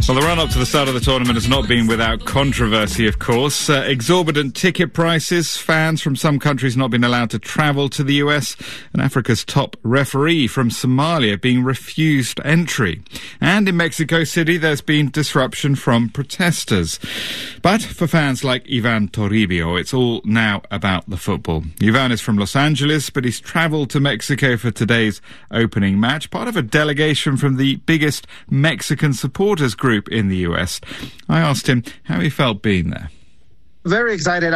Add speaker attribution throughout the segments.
Speaker 1: Well, the run-up to the start of the tournament has not been without controversy, of course. Exorbitant ticket prices, fans from some countries not being allowed to travel to the US, and Africa's top referee from Somalia being refused entry. And in Mexico City, there's been disruption from protesters. But for fans like Ivan Toribio, it's all now about the football. Ivan is from Los Angeles, but he's travelled to Mexico for today's opening match, part of a delegation from the biggest Mexican supporters group in the US. I asked him how he felt being there.
Speaker 2: Very excited.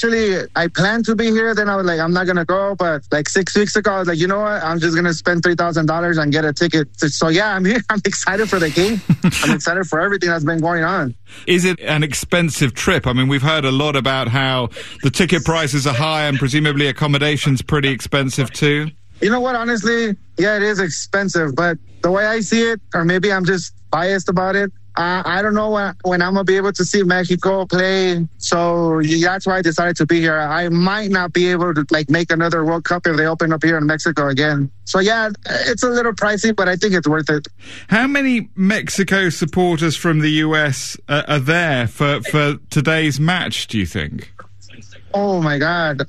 Speaker 2: I planned to be here. Then I was like, I'm not going to go. But like 6 weeks ago, I was like, you know what? I'm just going to spend $3,000 and get a ticket. So yeah, I'm here. I'm excited for the game. I'm excited for everything that's been going on.
Speaker 1: Is it an expensive trip? I mean, we've heard a lot about how the ticket prices are high and presumably accommodation's pretty expensive too.
Speaker 2: You know what? Honestly, yeah, it is expensive. But the way I see it, or maybe I'm just biased about it, I don't know when I'm going to be able to see Mexico play. So that's why I decided to be here. I might not be able to make another World Cup if they open up here in Mexico again. So yeah, it's a little pricey, but I think it's worth it.
Speaker 1: How many Mexico supporters from the US are there for today's match, do you think?
Speaker 2: Oh my God.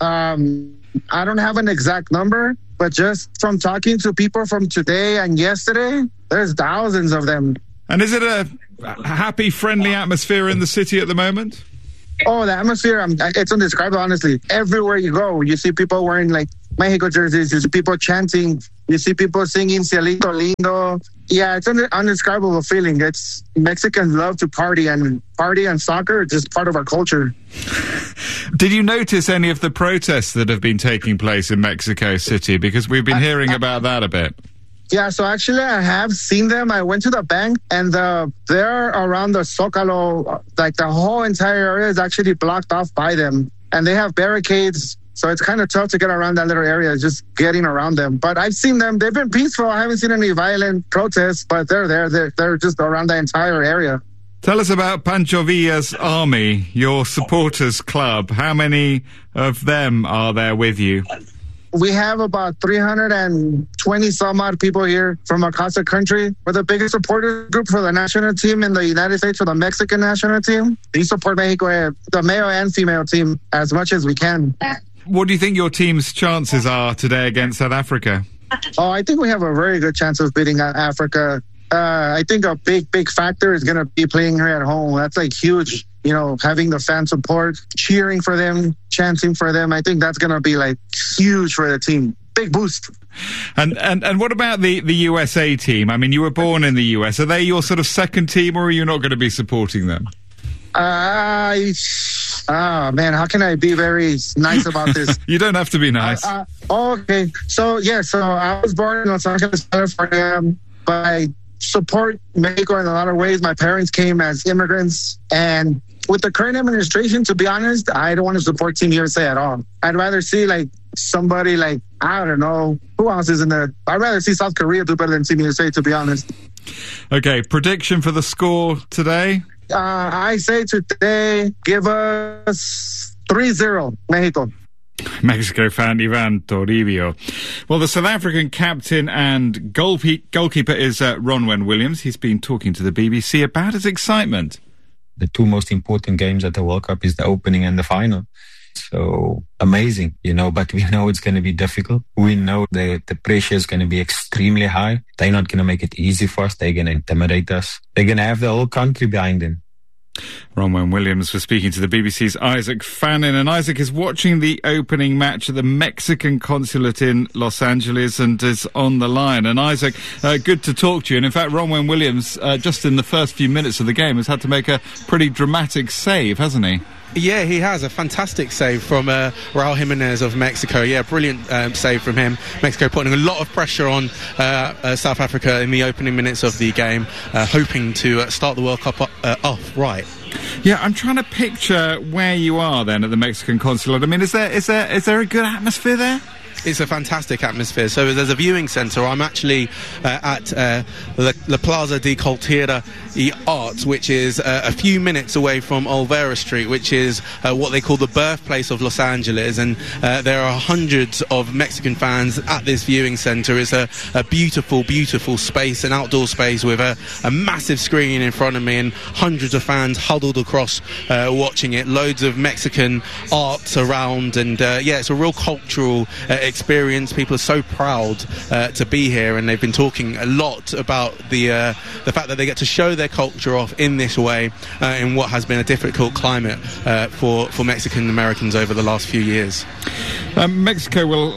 Speaker 2: I don't have an exact number, but just from talking to people from today and yesterday, there's thousands of them.
Speaker 1: And is it a happy, friendly atmosphere in the city at the moment?
Speaker 2: Oh, the atmosphere, it's indescribable, honestly. Everywhere you go, you see people wearing Mexico jerseys, you see people chanting, you see people singing Cielito Lindo. Yeah, it's an indescribable feeling. Mexicans love to party and soccer is just part of our culture.
Speaker 1: Did you notice any of the protests that have been taking place in Mexico City? Because we've been hearing about that a bit.
Speaker 2: Yeah, so actually I have seen them. I went to the bank and they're around the Zócalo, the whole entire area is actually blocked off by them. And they have barricades, so it's kind of tough to get around that little area, just getting around them. But I've seen them. They've been peaceful. I haven't seen any violent protests, but they're there. They're just around the entire area.
Speaker 1: Tell us about Pancho Villa's Army, your supporters club. How many of them are there with you?
Speaker 2: We have about 320 some odd people here from across the country. We're the biggest supporter group for the national team in the United States, for the Mexican national team. We support Mexico, the male and female team, as much as we can.
Speaker 1: What do you think your team's chances are today against South Africa?
Speaker 2: Oh, I think we have a very good chance of beating Africa. I think a big factor is going to be playing here at home. That's huge. Having the fan support, cheering for them, chanting for them. I think that's going to be huge for the team. Big boost.
Speaker 1: And what about the USA team? I mean, you were born in the US. Are they your sort of second team, or are you not going to be supporting them?
Speaker 2: Man, how can I be very nice about this?
Speaker 1: You don't have to be nice.
Speaker 2: Okay. So I was born in Los Angeles, California, but I support Mexico in a lot of ways. My parents came as immigrants, and with the current administration, to be honest, I don't want to support Team USA at all. I'd rather see somebody I don't know, who else is in there? I'd rather see South Korea do better than Team USA, to be honest.
Speaker 1: Okay, prediction for the score today?
Speaker 2: I say today, give us 3-0, Mexico.
Speaker 1: Mexico fan Ivan Toribio. Well, the South African captain and goalkeeper is Ronwen Williams. He's been talking to the BBC about his excitement.
Speaker 3: The two most important games at the World Cup is the opening and the final. So amazing, but we know it's going to be difficult. We know the pressure is going to be extremely high. They're not going to make it easy for us. They're going to intimidate us. They're going to have the whole country behind them.
Speaker 1: Ronwen Williams was speaking to the BBC's Isaac Fannin, and Isaac is watching the opening match at the Mexican consulate in Los Angeles and is on the line. And Isaac, good to talk to you. And in fact, Ronwen Williams, just in the first few minutes of the game, has had to make a pretty dramatic save, hasn't he?
Speaker 4: Yeah, he has. A fantastic save from Raul Jimenez of Mexico. Yeah, brilliant save from him. Mexico putting a lot of pressure on South Africa in the opening minutes of the game, hoping to start the World Cup off right.
Speaker 1: Yeah, I'm trying to picture where you are then at the Mexican consulate. I mean, is there a good atmosphere there?
Speaker 4: It's a fantastic atmosphere. So there's a viewing centre. I'm actually at La Plaza de Cultura y Arts, which is a few minutes away from Olvera Street, which is what they call the birthplace of Los Angeles. And there are hundreds of Mexican fans at this viewing centre. It's a beautiful, beautiful space, an outdoor space with a massive screen in front of me and hundreds of fans huddled across watching it. Loads of Mexican arts around, and it's a real cultural experience. People are so proud to be here, and they've been talking a lot about the fact that they get to show their culture off in this way in what has been a difficult climate for Mexican Americans over the last few years.
Speaker 1: Mexico will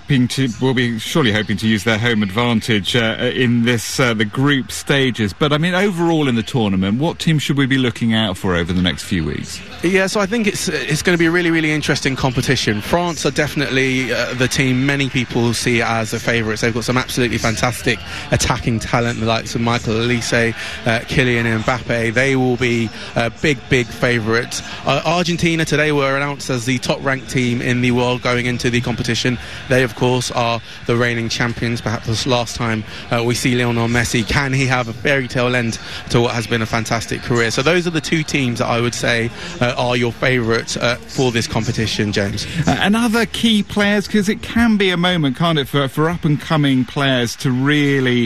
Speaker 1: be surely hoping to use their home advantage in this the group stages. But I mean, overall in the tournament, what team should we be looking out for over the next few weeks?
Speaker 4: Yeah, so I think it's going to be a really, really interesting competition. France are definitely the team many people see as the favourites. They've got some absolutely fantastic attacking talent, the likes of Michael Olise, Kylian Mbappe. They will be big favourites. Argentina today were announced as the top-ranked team in the world going into the competition. They, of course, are the reigning champions. Perhaps this last time we see Lionel Messi. Can he have a fairy tale end to what has been a fantastic career? So those are the two teams that I would say are your favourites for this competition, James.
Speaker 1: And other key players, because it can be a moment, can't it, for up-and-coming players to really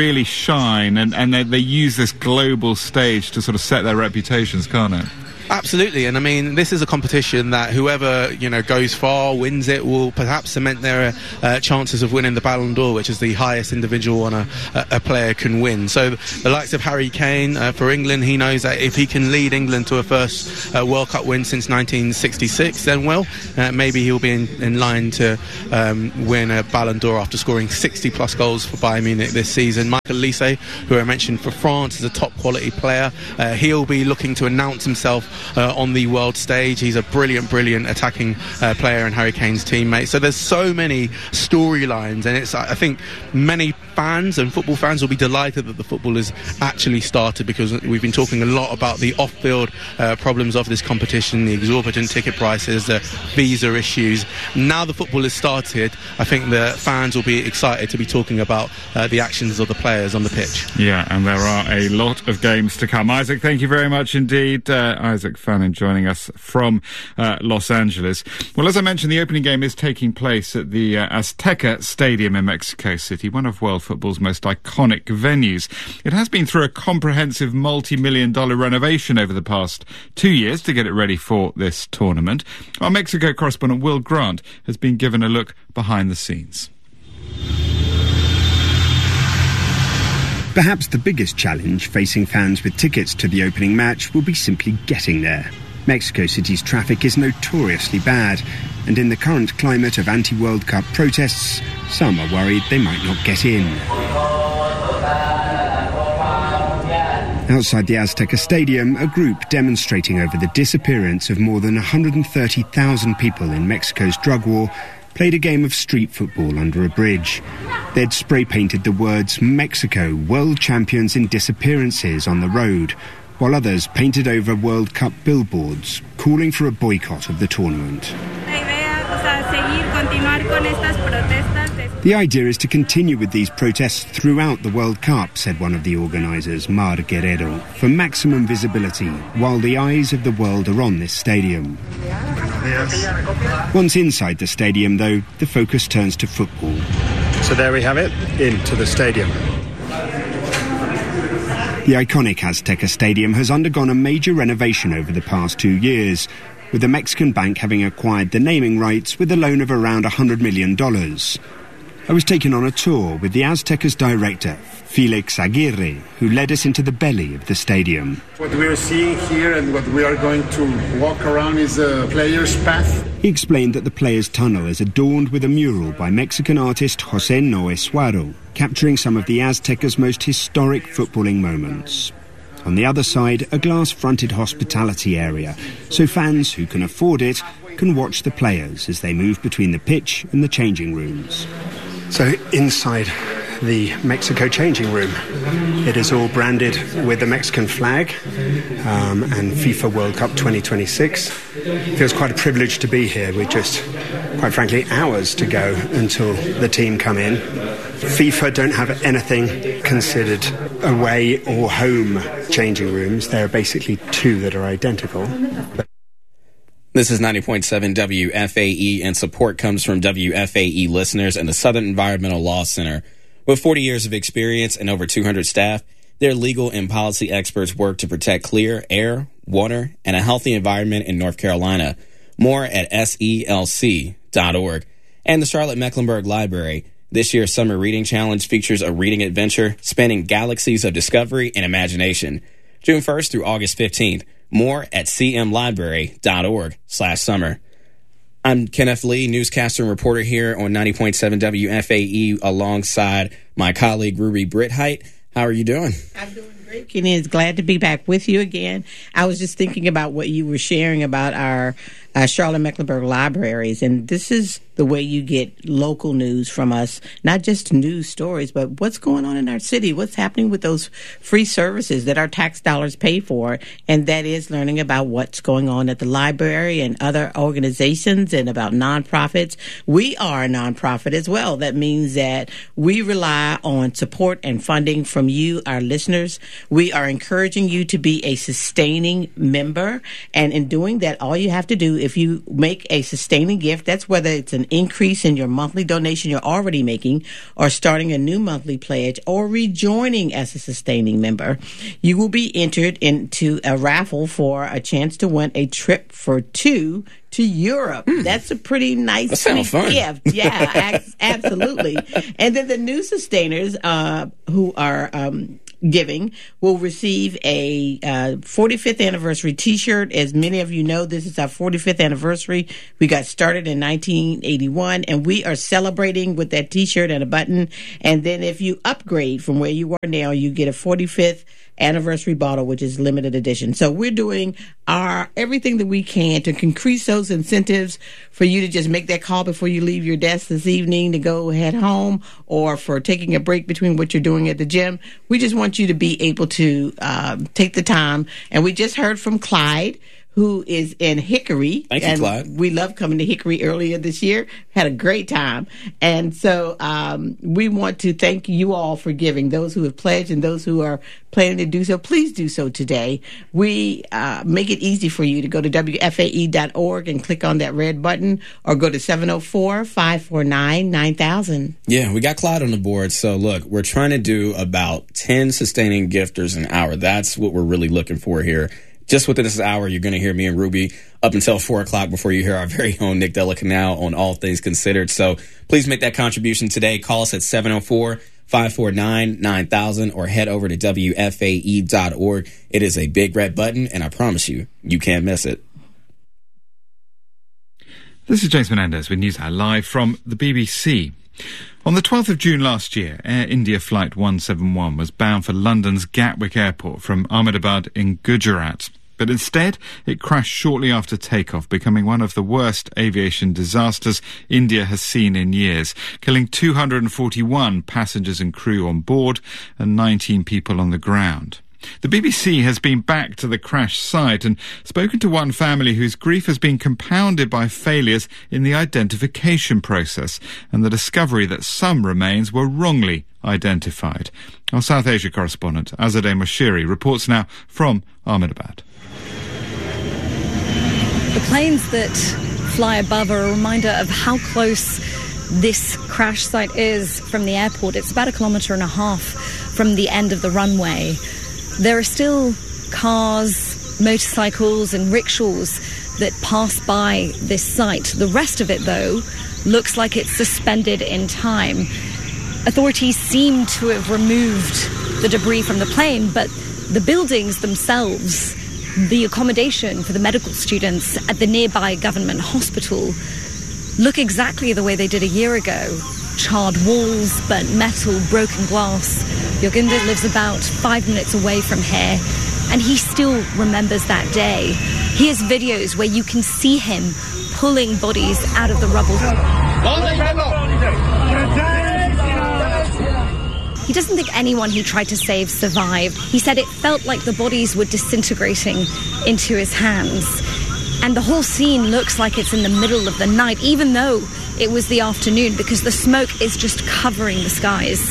Speaker 1: shine, and they use this global stage to sort of set their reputations, can't it?
Speaker 4: Absolutely, and I mean, this is a competition that whoever goes far, wins it, will perhaps cement their chances of winning the Ballon d'Or, which is the highest individual honour a player can win. So the likes of Harry Kane for England, he knows that if he can lead England to a first World Cup win since 1966, then maybe he'll be in line to win a Ballon d'Or after scoring 60 plus goals for Bayern Munich this season. Michael Olise, who I mentioned for France, is a top quality player. He'll be looking to announce himself on the world stage. He's a brilliant attacking player and Harry Kane's teammate. So there's so many storylines, and I think many fans and football fans will be delighted that the football has actually started, because we've been talking a lot about the off-field problems of this competition, the exorbitant ticket prices, the visa issues. Now the football has started, I think the fans will be excited to be talking about the actions of the players on the pitch.
Speaker 1: Yeah, and there are a lot of games to come. Isaac, thank you very much indeed. Isaac Fannin joining us from Los Angeles. Well, as I mentioned, the opening game is taking place at the Azteca Stadium in Mexico City, one of world football's most iconic venues. It has been through a comprehensive multi-million-dollar renovation over the past 2 years to get it ready for this tournament. Our Mexico correspondent Will Grant has been given a look behind the scenes.
Speaker 5: Perhaps the biggest challenge facing fans with tickets to the opening match will be simply getting there. Mexico City's traffic is notoriously bad, and in the current climate of anti-World Cup protests, some are worried they might not get in. Outside the Azteca Stadium, a group demonstrating over the disappearance of more than 130,000 people in Mexico's drug war played a game of street football under a bridge. They'd spray-painted the words "Mexico, World Champions in Disappearances" on the road, while others painted over World Cup billboards, calling for a boycott of the tournament. The idea is to continue with these protests throughout the World Cup, said one of the organisers, Mar Guerrero, for maximum visibility, while the eyes of the world are on this stadium. Once inside the stadium, though, the focus turns to football.
Speaker 6: So there we have it, into the stadium.
Speaker 5: The iconic Azteca Stadium has undergone a major renovation over the past 2 years, with the Mexican bank having acquired the naming rights with a loan of around $100 million. I was taken on a tour with the Azteca's director, Felix Aguirre, who led us into the belly of the stadium.
Speaker 6: What we are seeing here and what we are going to walk around is a player's path.
Speaker 5: He explained that the players' tunnel is adorned with a mural by Mexican artist José Noé Suaro, capturing some of the Azteca's most historic footballing moments. On the other side, a glass-fronted hospitality area, so fans who can afford it can watch the players as they move between the pitch and the changing rooms.
Speaker 6: So inside the Mexico changing room, it is all branded with the Mexican flag and FIFA World Cup 2026. It feels quite a privilege to be here. We're just quite frankly, hours to go until the team come in. FIFA don't have anything considered away or home changing rooms. There are basically two that are identical.
Speaker 7: This is 90.7 WFAE, and support comes from WFAE listeners and the Southern Environmental Law Center. With 40 years of experience and over 200 staff, their legal and policy experts work to protect clear air, water, and a healthy environment in North Carolina. More at SELC.org. And the Charlotte-Mecklenburg Library. This year's Summer Reading Challenge features a reading adventure spanning galaxies of discovery and imagination. June 1st through August 15th. More at cmlibrary.org/summer. I'm Kenneth Lee, newscaster and reporter here on 90.7 WFAE alongside my colleague Ruby Brittheight. How are you doing?
Speaker 8: I'm doing great, Kenny. It's glad to be back with you again. I was just thinking about what you were sharing about our Charlotte-Mecklenburg libraries, and this is the way you get local news from us, not just news stories, but what's going on in our city, what's happening with those free services that our tax dollars pay for, and that is learning about what's going on at the library and other organizations and about nonprofits. We are a nonprofit as well. That means that we rely on support and funding from you, our listeners. We are encouraging you to be a sustaining member, and in doing that, all you have to do, if you make a sustaining gift, that's whether it's an increase in your monthly donation you're already making, or starting a new monthly pledge, or rejoining as a sustaining member, you will be entered into a raffle for a chance to win a trip for two to Europe. That's a pretty nice gift. Yeah, absolutely. And then the new sustainers who are giving will receive a 45th anniversary T-shirt. As many of you know, this is our 45th anniversary. We got started in 1981, and we are celebrating with that T-shirt and a button. And then if you upgrade from where you are now, you get a 45th anniversary bottle, which is limited edition. So we're doing our everything that we can to increase those incentives for you to just make that call before you leave your desk this evening to go head home, or for taking a break between what you're doing at the gym. We just want you to be able to take the time. And we just heard from Clyde, who is in Hickory.
Speaker 7: Thank you, Clyde.
Speaker 8: We loved coming to Hickory earlier this year. Had a great time. And so we want to thank you all for giving. Those who have pledged and those who are planning to do so, please do so today. We make it easy for you to go to WFAE.org and click on that red button, or go to 704-549-9000.
Speaker 7: Yeah, we got Clyde on the board. So look, we're trying to do about 10 sustaining gifters an hour. That's what we're really looking for here. Just within this hour, you're going to hear me and Ruby up until 4 o'clock before you hear our very own Nick Della Canal on All Things Considered. So please make that contribution today. Call us at 704-549-9000 or head over to WFAE.org. It is a big red button, and I promise you, you can't miss it.
Speaker 1: This is James Menendez with NewsHour live from the BBC. On the 12th of June last year, Air India Flight 171 was bound for London's Gatwick Airport from Ahmedabad in Gujarat. But instead, it crashed shortly after takeoff, becoming one of the worst aviation disasters India has seen in years, killing 241 passengers and crew on board and 19 people on the ground. The BBC has been back to the crash site and spoken to one family whose grief has been compounded by failures in the identification process and the discovery that some remains were wrongly identified. Our South Asia correspondent, Azadeh Moshiri, reports now from Ahmedabad.
Speaker 9: The planes that fly above are a reminder of how close this crash site is from the airport. It's about 1.5 kilometers from the end of the runway. There are still cars, motorcycles and rickshaws that pass by this site. The rest of it, though, looks like it's suspended in time. Authorities seem to have removed the debris from the plane, but the buildings themselves, the accommodation for the medical students at the nearby government hospital, look exactly the way they did a year ago. Charred walls, burnt metal, broken glass. Yoginder lives about 5 minutes away from here, and he still remembers that day. He has videos where you can see him pulling bodies out of the rubble. He doesn't think anyone he tried to save survived. He said it felt like the bodies were disintegrating into his hands. And the whole scene looks like it's in the middle of the night, even though it was the afternoon, because the smoke is just covering the skies.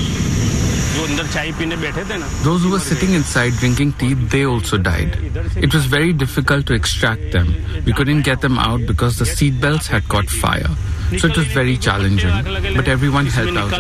Speaker 10: Those who were sitting inside drinking tea, they also died. It was very difficult to extract them. We couldn't get them out because the seatbelts had caught fire. So it was very challenging, but everyone helped out.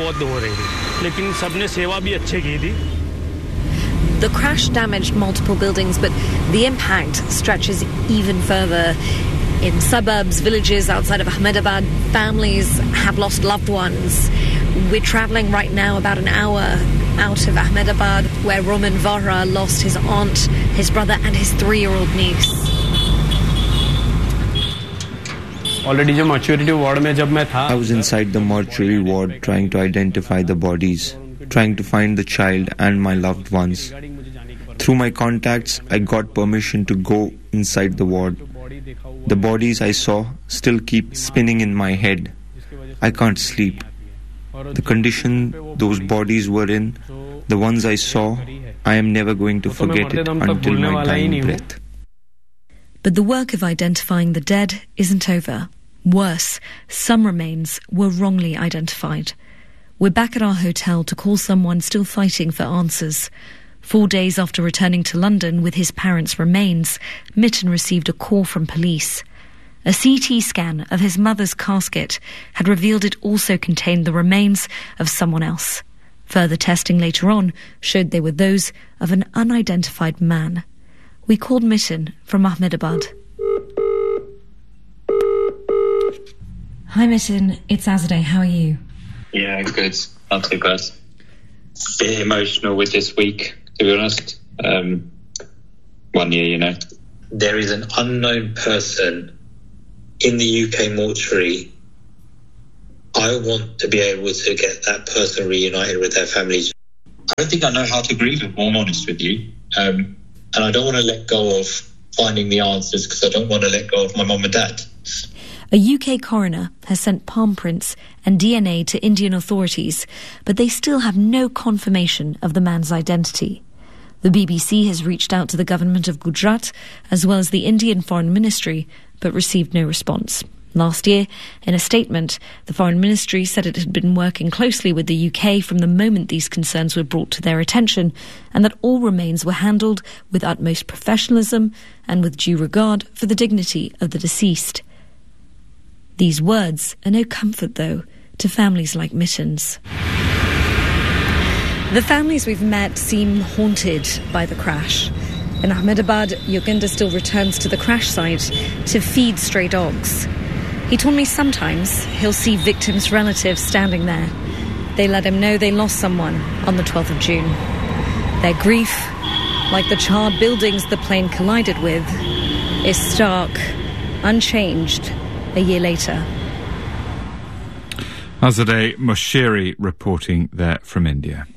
Speaker 9: The crash damaged multiple buildings, but the impact stretches even further. In suburbs, villages outside of Ahmedabad, families have lost loved ones. We're travelling right now about an hour out of Ahmedabad, where Roman Vora lost his aunt, his brother and his 3-year-old niece.
Speaker 11: I was inside the mortuary ward trying to identify the bodies, trying to find the child and my loved ones. Through my contacts, I got permission to go inside the ward. The bodies I saw still keep spinning in my head. I can't sleep. The condition those bodies were in, the ones I saw, I am never going to forget it until my dying breath.
Speaker 9: But the work of identifying the dead isn't over. Worse, some remains were wrongly identified. We're back at our hotel to call someone still fighting for answers. 4 days after returning to London with his parents' remains, Mitten received a call from police. A CT scan of his mother's casket had revealed it also contained the remains of someone else. Further testing later on showed they were those of an unidentified man. We called Mitten from Ahmedabad. Hi Mitten, it's Azadeh. How are you?
Speaker 12: Yeah, good. Not too bad. Bit emotional with this week, to be honest. 1 year, you know. There is an unknown person in the UK mortuary. I want to be able to get that person reunited with their families. I don't think I know how to grieve, if I'm honest with you. And I don't want to let go of finding the answers because I don't want to let go of my mum and dad.
Speaker 9: A UK coroner has sent palm prints and DNA to Indian authorities, but they still have no confirmation of the man's identity. The BBC has reached out to the government of Gujarat as well as the Indian Foreign Ministry, but received no response. Last year, in a statement, the Foreign Ministry said it had been working closely with the UK from the moment these concerns were brought to their attention, and that all remains were handled with utmost professionalism and with due regard for the dignity of the deceased. These words are no comfort, though, to families like Mitten's. The families we've met seem haunted by the crash. In Ahmedabad, Yoginder still returns to the crash site to feed stray dogs. He told me sometimes he'll see victims' relatives standing there. They let him know they lost someone on the 12th of June. Their grief, like the charred buildings the plane collided with, is stark, unchanged a year later.
Speaker 1: Azadeh Moshiri reporting there from India.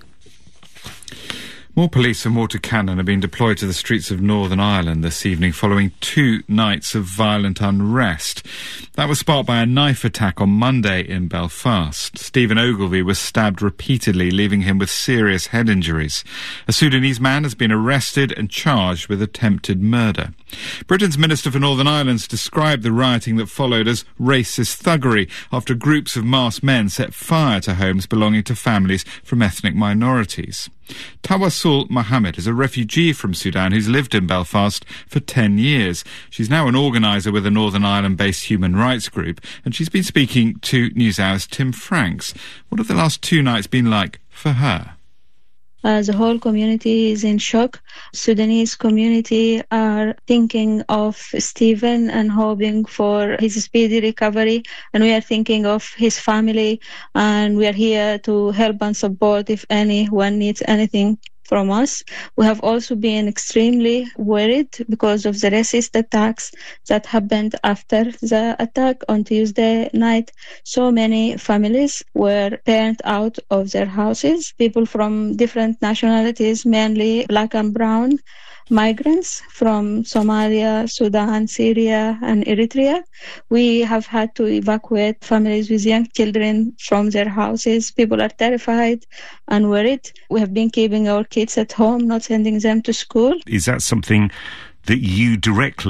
Speaker 1: More police and water cannon are being deployed to the streets of Northern Ireland this evening following 2 nights of violent unrest. That was sparked by a knife attack on Monday in Belfast. Stephen Ogilvie was stabbed repeatedly, leaving him with serious head injuries. A Sudanese man has been arrested and charged with attempted murder. Britain's Minister for Northern Ireland described the rioting that followed as racist thuggery after groups of masked men set fire to homes belonging to families from ethnic minorities. Tawassul Mohammed is a refugee from Sudan who's lived in Belfast for 10 years. She's now an organiser with a Northern Ireland-based human rights group, and she's been speaking to NewsHour's Tim Franks. What have the last 2 nights been like for her?
Speaker 13: The whole community is in shock. Sudanese community are thinking of Stephen and hoping for his speedy recovery. And we are thinking of his family. And we are here to help and support if anyone needs anything from us. We have also been extremely worried because of the racist attacks that happened after the attack on Tuesday night. So many families were turned out of their houses. People from different nationalities, mainly black and brown, migrants from Somalia, Sudan, Syria, and Eritrea. We have had to evacuate families with young children from their houses. People are terrified and worried. We have been keeping our kids at home, not sending them to school.
Speaker 14: Is that something that you directly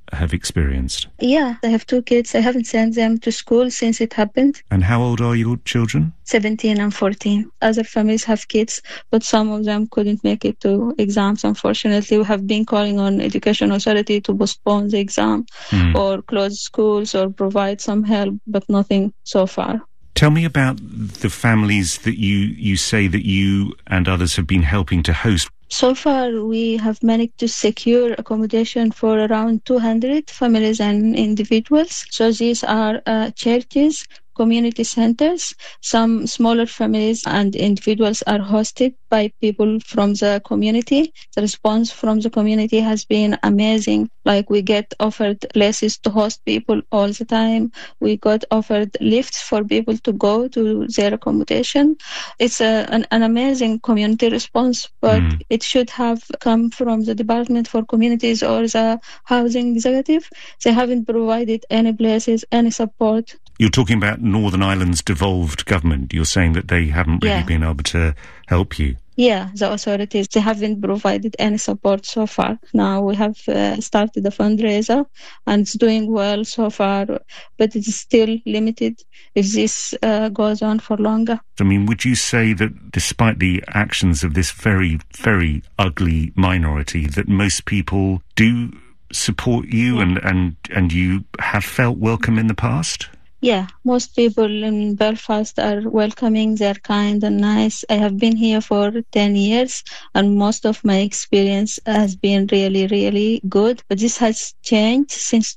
Speaker 14: have experienced?
Speaker 13: Yeah, I have 2 kids. I haven't sent them to school since it happened.
Speaker 14: And how old are your children?
Speaker 13: 17 and 14. Other families have kids, but some of them couldn't make it to exams, unfortunately. We have been calling on Education Authority to postpone the exam or close schools or provide some help, but nothing so far.
Speaker 14: Tell me about the families that you say that you and others have been helping to host.
Speaker 13: So far, we have managed to secure accommodation for around 200 families and individuals. So these are churches, community centers. Some smaller families and individuals are hosted by people from the community. The response from the community has been amazing. Like, we get offered places to host people all the time. We got offered lifts for people to go to their accommodation. It's an amazing community response, but it should have come from the Department for Communities or the Housing Executive. They haven't provided any places, any support.
Speaker 14: You're talking about Northern Ireland's devolved government. You're saying that they haven't really been able to help you.
Speaker 13: Yeah, the authorities, they haven't provided any support so far. Now we have started a fundraiser and it's doing well so far, but it is still limited if this goes on for longer.
Speaker 14: I mean, would you say that despite the actions of this very, very ugly minority, that most people do support you and you have felt welcome in the past?
Speaker 13: Yeah, most people in Belfast are welcoming, they're kind and nice. I have been here for 10 years and most of my experience has been really, really good. But this has changed since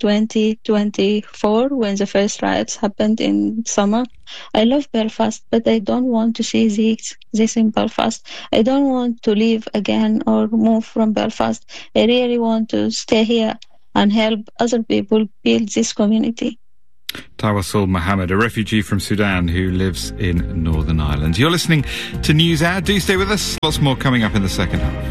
Speaker 13: 2024 when the first riots happened in summer. I love Belfast, but I don't want to see this in Belfast. I don't want to leave again or move from Belfast. I really want to stay here and help other people build this community.
Speaker 1: Tawassul Mohammed, a refugee from Sudan who lives in Northern Ireland. You're listening to News Hour. Do stay with us. Lots more coming up in the second half.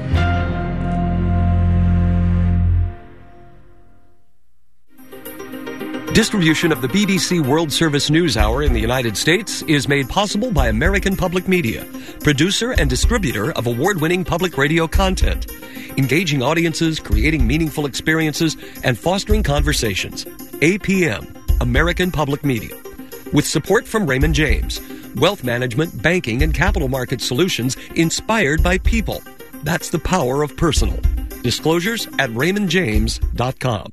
Speaker 15: Distribution of the BBC World Service News Hour in the United States is made possible by American Public Media, producer and distributor of award-winning public radio content, engaging audiences, creating meaningful experiences, and fostering conversations. APM, American Public Media. With support from Raymond James, wealth management, banking, and capital market solutions inspired by people. That's the power of personal. Disclosures at raymondjames.com.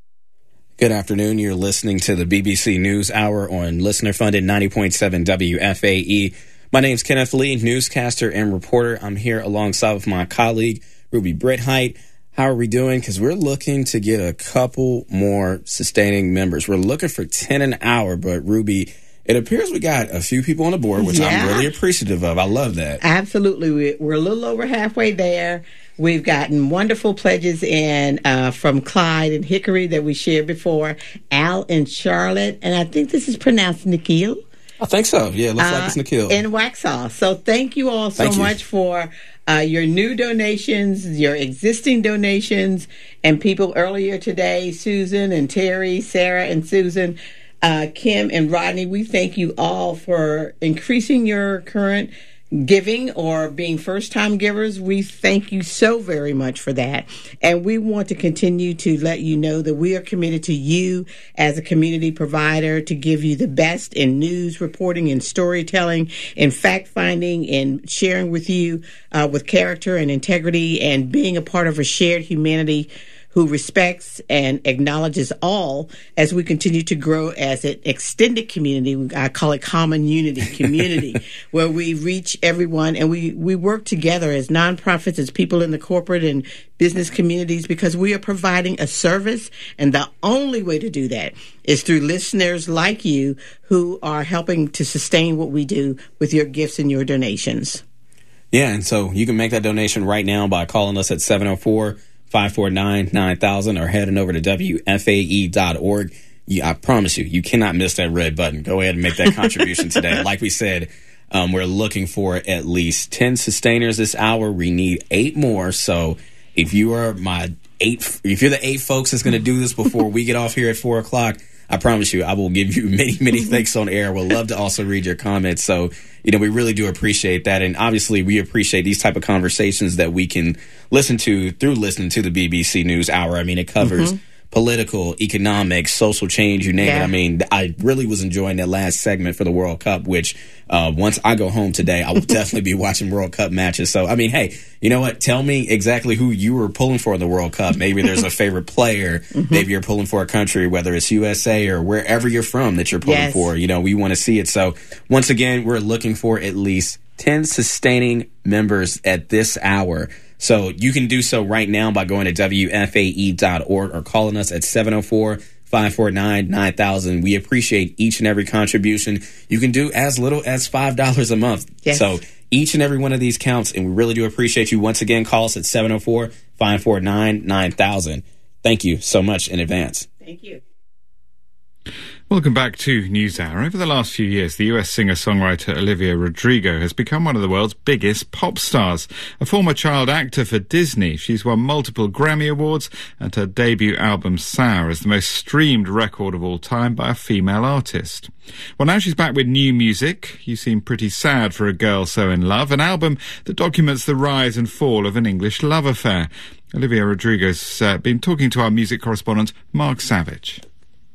Speaker 7: Good afternoon. You're listening to the BBC News Hour on listener-funded 90.7 WFAE. My name's Kenneth Lee, newscaster and reporter. I'm here alongside with my colleague, Ruby Britheit. How are we doing? Because we're looking to get a couple more sustaining members. We're looking for 10 an hour, but Ruby, it appears we got a few people on the board, which I'm really appreciative of. I love that.
Speaker 8: Absolutely. We're a little over halfway there. We've gotten wonderful pledges in from Clyde and Hickory that we shared before, Al and Charlotte, and I think this is pronounced Nikhil.
Speaker 7: I think so. Yeah, it looks like it's Nikhil.
Speaker 8: In Waxhaw. So thank you all so much for your new donations, your existing donations, and people earlier today, Susan and Terry, Sarah and Susan, Kim and Rodney. We thank you all for increasing your current giving or being first-time givers. We thank you so very much for that. And we want to continue to let you know that we are committed to you as a community provider to give you the best in news reporting and storytelling and fact-finding and sharing with you with character and integrity and being a part of a shared humanity who respects and acknowledges all as we continue to grow as an extended community. I call it common unity community, where we reach everyone and we work together as nonprofits, as people in the corporate and business communities, because we are providing a service. And the only way to do that is through listeners like you who are helping to sustain what we do with your gifts and your donations.
Speaker 7: Yeah, and so you can make that donation right now by calling us at 704-549-9000 or heading over to WFAE.org. I promise you, you cannot miss that red button. Go ahead and make that contribution today. Like we said, we're looking for at least 10 sustainers this hour. We need 8 more. So if you are if you're the 8 folks that's going to do this before we get off here at 4 o'clock, I promise you, I will give you many, many thanks on air. We'll love to also read your comments. So, we really do appreciate that. And obviously, we appreciate these type of conversations that we can listen to through listening to the BBC News Hour. I mean, it covers political, economic, social change, you name it. I mean, I really was enjoying that last segment for the World Cup, which once I go home today, I will definitely be watching World Cup matches. So, I mean, hey, you know what? Tell me exactly who you were pulling for in the World Cup. Maybe there's a favorite player. Maybe you're pulling for a country, whether it's USA or wherever you're from that you're pulling for. You know, we want to see it. So, once again, we're looking for at least 10 sustaining members at this hour. So you can do so right now by going to WFAE.org or calling us at 704-549-9000. We appreciate each and every contribution. You can do as little as $5 a month. Yes. So each and every one of these counts, and we really do appreciate you. Once again, call us at 704-549-9000. Thank you so much in advance.
Speaker 8: Thank you.
Speaker 1: Welcome back to NewsHour. Over the last few years, the US singer-songwriter Olivia Rodrigo has become one of the world's biggest pop stars. A former child actor for Disney, she's won multiple Grammy Awards, and her debut album, Sour, is the most streamed record of all time by a female artist. Well, now she's back with new music. You Seem Pretty Sad for a Girl So in Love, an album that documents the rise and fall of an English love affair. Olivia Rodrigo's been talking to our music correspondent, Mark Savage.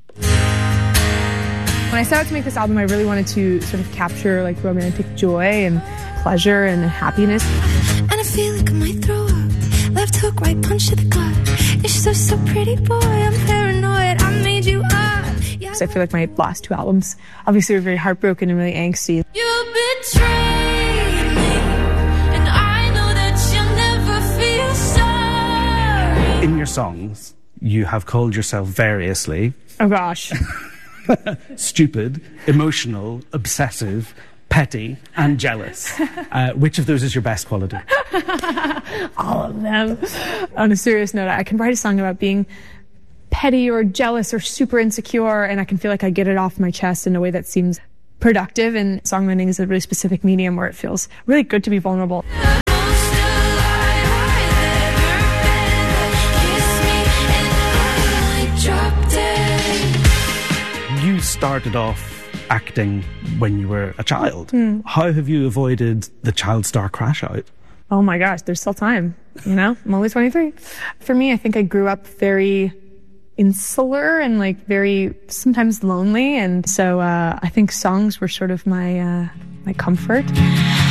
Speaker 16: When I set out to make this album, I really wanted to sort of capture like romantic joy and pleasure and happiness.
Speaker 17: And I feel like I might throw up. Left hook, right punch to the gut. You're so pretty, boy. I'm paranoid. I made you up. Yeah.
Speaker 16: So I feel like my last two albums obviously were very heartbroken and really angsty.
Speaker 17: You betrayed me, and I know that you'll never feel sorry.
Speaker 18: In your songs, you have called yourself variously.
Speaker 16: Oh gosh.
Speaker 18: Stupid, emotional, obsessive, petty, and jealous. Which of those is your best quality?
Speaker 16: All of them. On a serious note, I can write a song about being petty or jealous or super insecure, and I can feel like I get it off my chest in a way that seems productive, and songwriting is a really specific medium where it feels really good to be vulnerable.
Speaker 18: You started off acting when you were a child. How have you avoided the child star crash out?
Speaker 16: Oh my gosh, there's still time, you know? I'm only 23. For me, I think I grew up very insular and like very sometimes lonely, and so I think songs were sort of my comfort.